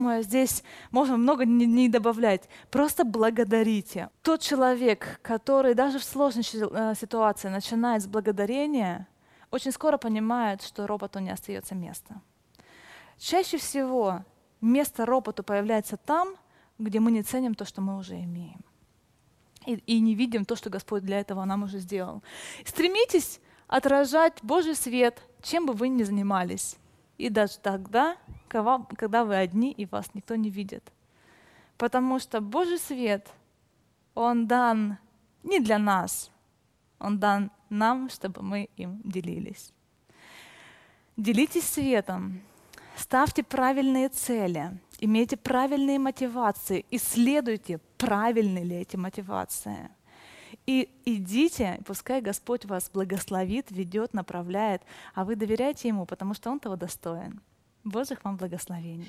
Здесь можно много не добавлять. Просто благодарите. Тот человек, который даже в сложной ситуации начинает с благодарения, очень скоро понимает, что роботу не остается места. Чаще всего место роботу появляется там, где мы не ценим то, что мы уже имеем. И не видим то, что Господь для этого нам уже сделал. Стремитесь отражать Божий свет, чем бы вы ни занимались. И даже тогда, когда вы одни и вас никто не видит. Потому что Божий свет, Он дан не для нас, Он дан нам, чтобы мы им делились. Делитесь светом, ставьте правильные цели, имейте правильные мотивации, исследуйте, правильны ли эти мотивации. И идите, пускай Господь вас благословит, ведет, направляет, а вы доверяйте Ему, потому что Он того достоин. Божьих вам благословений.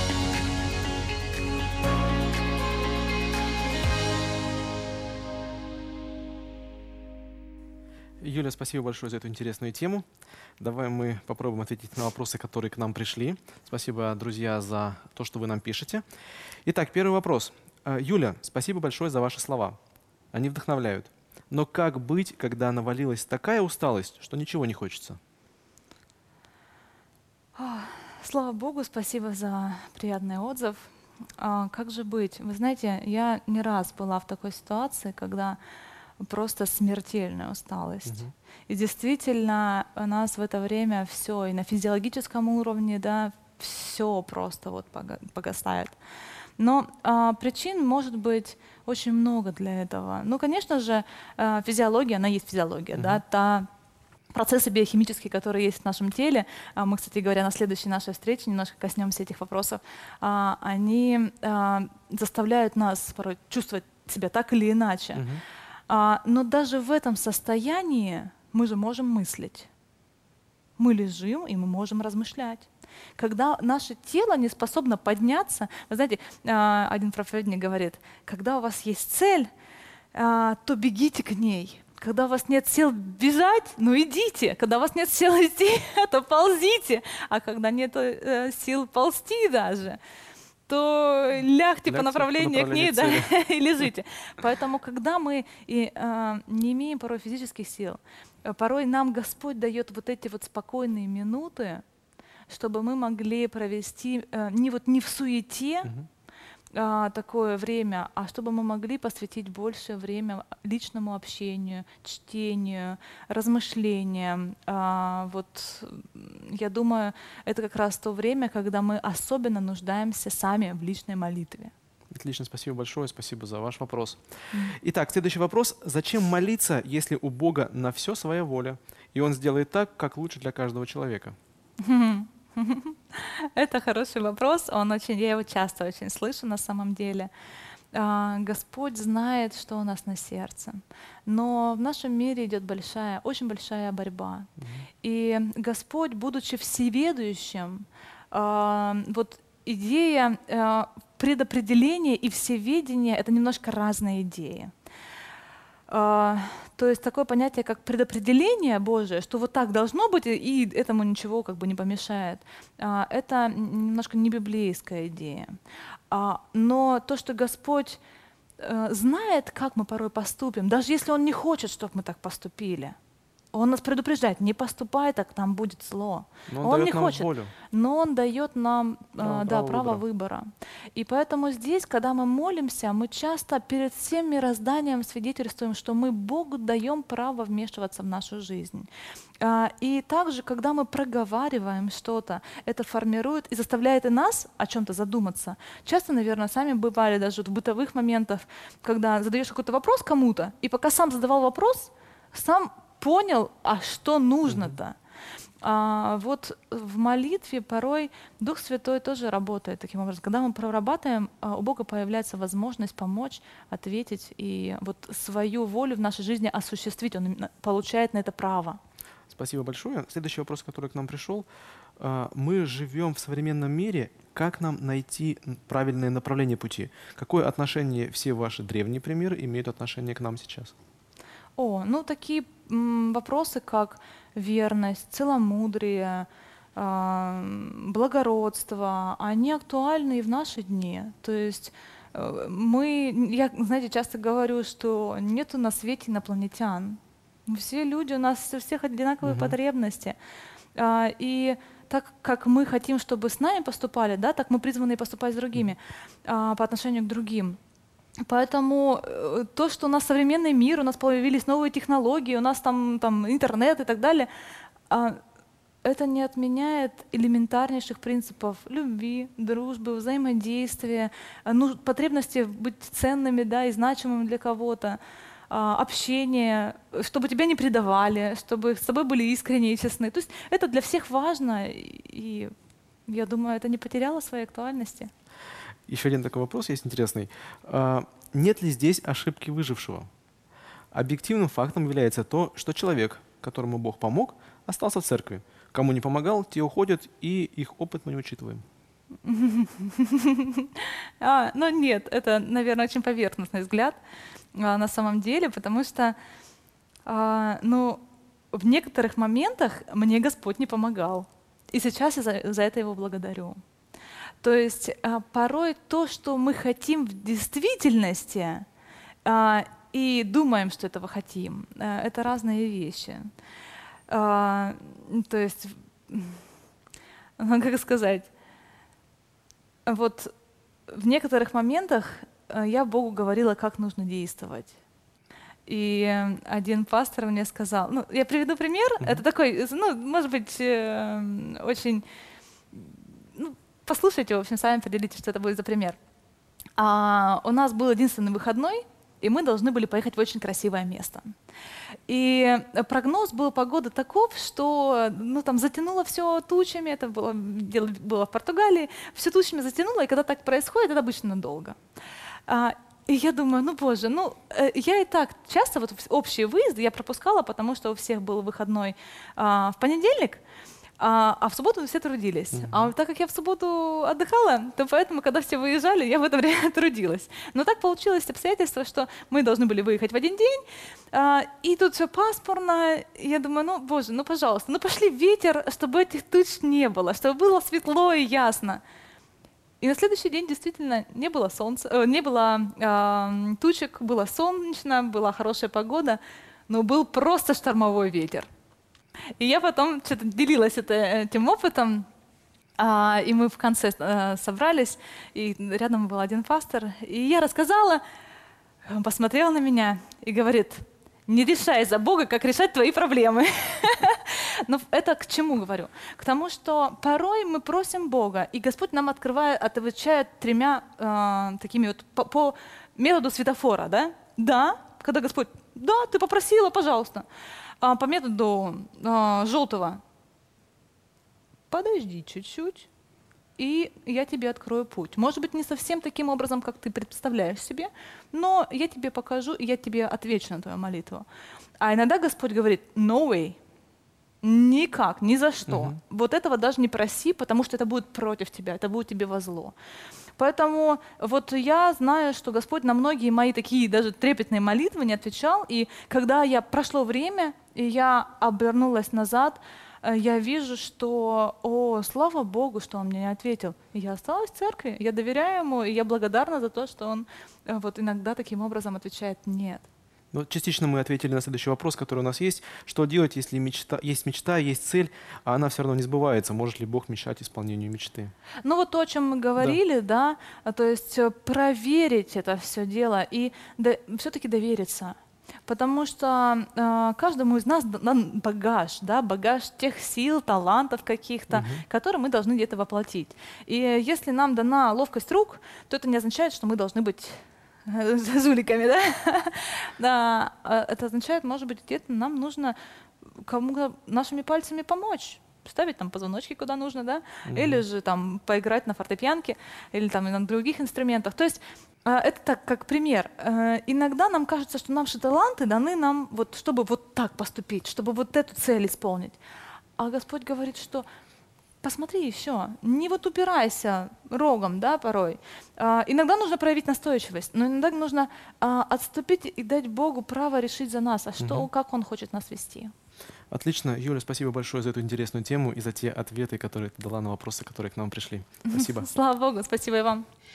Юля, спасибо большое за эту интересную тему. Давай мы попробуем ответить на вопросы, которые к нам пришли. Спасибо, друзья, за то, что вы нам пишете. Итак, первый вопрос. Юля, спасибо большое за ваши слова. Они вдохновляют. Но как быть, когда навалилась такая усталость, что ничего не хочется? Слава Богу, спасибо за приятный отзыв. Как же быть? Вы знаете, я не раз была в такой ситуации, когда просто смертельная усталость. И действительно, у нас в это время все и на физиологическом уровне, да, все просто вот погасает. Но причин может быть очень много для этого. Ну, конечно же, физиология, она есть физиология, да, процессы биохимические, которые есть в нашем теле, мы, кстати говоря, на следующей нашей встрече немножко коснемся этих вопросов, они заставляют нас порой чувствовать себя так или иначе. Но даже в этом состоянии мы же можем мыслить. Мы лежим, и мы можем размышлять. Когда наше тело не способно подняться, вы знаете, один проповедник говорит, когда у вас есть цель, то бегите к ней. Когда у вас нет сил бежать, ну идите. Когда у вас нет сил идти, то ползите. А когда нет сил ползти даже, то лягте по направлению к ней, да, и лежите. Поэтому, когда мы не имеем порой физических сил, порой нам Господь дает вот эти вот спокойные минуты, чтобы мы могли провести не в суете такое время, а чтобы мы могли посвятить больше время личному общению, чтению, размышлениям. Вот я думаю, это как раз то время, когда мы особенно нуждаемся сами в личной молитве. Отлично, спасибо большое, спасибо за ваш вопрос. Итак, следующий вопрос. Зачем молиться, если у Бога на все своя воля, и Он сделает так, как лучше для каждого человека? Это хороший вопрос, я его часто очень слышу на самом деле. Господь знает, что у нас на сердце, но в нашем мире идет очень большая борьба. И Господь, будучи всеведущим, вот идея предопределения и всеведения — это немножко разные идеи. То есть такое понятие, как предопределение Божие, что вот так должно быть, и этому ничего как бы не помешает, это немножко не библейская идея. Но то, что Господь знает, как мы порой поступим, даже если Он не хочет, чтобы мы так поступили, Он нас предупреждает, не поступай так, там будет зло. Но Он не дает нам хочет, волю. но Он дает нам право выбора. выбора. И поэтому здесь, когда мы молимся, мы часто перед всем мирозданием свидетельствуем, что мы Богу даем право вмешиваться в нашу жизнь. И также, когда мы проговариваем что-то, это формирует и заставляет и нас о чем-то задуматься. Часто, наверное, сами бывали даже в бытовых моментах, когда задаешь какой-то вопрос кому-то, и пока сам задавал вопрос, сам понял, а что нужно-то. Вот в молитве порой Дух Святой тоже работает таким образом. Когда мы прорабатываем, у Бога появляется возможность помочь, ответить и вот свою волю в нашей жизни осуществить. Он получает на это право. Спасибо большое. Следующий вопрос, который к нам пришел. Мы живем в современном мире. Как нам найти правильное направление пути? Какое отношение все ваши древние примеры имеют отношение к нам сейчас? Такие вопросы, как верность, целомудрие, благородство, они актуальны и в наши дни. То есть я, знаете, часто говорю, что нету на свете инопланетян. Все люди, у нас у всех одинаковые потребности. И так как мы хотим, чтобы с нами поступали, да, так мы призваны и поступать с другими по отношению к другим. Поэтому то, что у нас современный мир, у нас появились новые технологии, у нас там интернет и так далее, это не отменяет элементарнейших принципов любви, дружбы, взаимодействия, потребности быть ценными, да, и значимыми для кого-то, общения, чтобы тебя не предавали, чтобы с тобой были искренние и честны. То есть это для всех важно, и я думаю, это не потеряло своей актуальности. Еще один такой вопрос есть интересный. Нет ли здесь ошибки выжившего? Объективным фактом является то, что человек, которому Бог помог, остался в церкви. Кому не помогал, те уходят, и их опыт мы не учитываем. Ну нет, это, наверное, очень поверхностный взгляд на самом деле, потому что в некоторых моментах мне Господь не помогал. И сейчас я за это Его благодарю. То есть порой то, что мы хотим в действительности, и думаем, что этого хотим, это разные вещи. То есть, как сказать, вот в некоторых моментах я Богу говорила, как нужно действовать. И один пастор мне сказал, я приведу пример, это такой, может быть, очень, послушайте, в общем, сами определите, что это будет за пример. У нас был единственный выходной, и мы должны были поехать в очень красивое место. И прогноз был погоды таков, что там затянуло все тучами, это дело было в Португалии, все тучами затянуло, и когда так происходит, это обычно надолго. И я думаю, боже, я и так часто общие выезды я пропускала, потому что у всех был выходной в понедельник, а в субботу все трудились. А так как я в субботу отдыхала, то поэтому, когда все выезжали, я в это время трудилась. Но так получилось обстоятельство, что мы должны были выехать в один день, и тут все пасмурно. Я думаю, боже, пожалуйста, пошли ветер, чтобы этих туч не было, чтобы было светло и ясно. И на следующий день действительно не было солнца, не было тучек, было солнечно, была хорошая погода, но был просто штормовой ветер. И я потом что-то делилась этим опытом, и мы в конце собрались, и рядом был один пастор, и я рассказала, он посмотрел на меня и говорит: не решай за Бога, как решать твои проблемы. Но это к чему говорю? К тому, что порой мы просим Бога, и Господь нам отвечает тремя такими по методу светофора, да? Да, когда Господь, да, ты попросила, пожалуйста. По методу желтого, подожди чуть-чуть, и я тебе открою путь. Может быть, не совсем таким образом, как ты представляешь себе, но я тебе покажу, и я тебе отвечу на твою молитву. А иногда Господь говорит: no way, никак, ни за что. Вот этого даже не проси, потому что это будет против тебя, это будет тебе во зло. Поэтому вот я знаю, что Господь на многие мои такие даже трепетные молитвы не отвечал, и когда прошло время, и я обернулась назад, я вижу, что, слава Богу, что Он мне не ответил. И я осталась в церкви, я доверяю Ему, и я благодарна за то, что Он вот иногда таким образом отвечает «нет». Частично мы ответили на следующий вопрос, который у нас есть. Что делать, если есть мечта, есть цель, а она все равно не сбывается? Может ли Бог мешать исполнению мечты? Вот то, о чем мы говорили, да, то есть проверить это все дело и все-таки довериться. Потому что каждому из нас дан багаж, да, багаж тех сил, талантов каких-то, которые мы должны где-то воплотить. И если нам дана ловкость рук, то это не означает, что мы должны быть жуликами, да? Да, это означает, может быть, где-то нам нужно кому-то нашими пальцами помочь, ставить там позвоночки куда нужно, да? Или же там поиграть на фортепианке, или там на других инструментах. То есть это так, как пример. Иногда нам кажется, что наши таланты даны нам, вот, чтобы вот так поступить, чтобы вот эту цель исполнить. А Господь говорит, что посмотри еще, не вот упирайся рогом, да, порой. Иногда нужно проявить настойчивость, но иногда нужно отступить и дать Богу право решить за нас, как Он хочет нас вести. Отлично. Юля, спасибо большое за эту интересную тему и за те ответы, которые ты дала на вопросы, которые к нам пришли. Спасибо. Слава Богу, спасибо и вам.